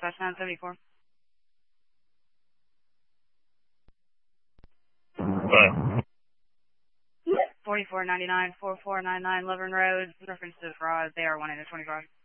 Dispatch 974. What? 4499 4499 Laverne Road, reference to fraud. They are 1 in 25.